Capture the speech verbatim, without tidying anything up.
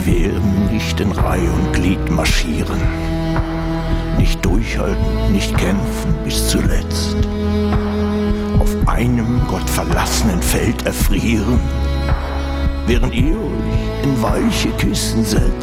werden nicht in Reih und Glied marschieren, nicht durchhalten, nicht kämpfen bis zuletzt, auf einem gottverlassenen Feld erfrieren, während ihr euch in weiche Kissen setzt.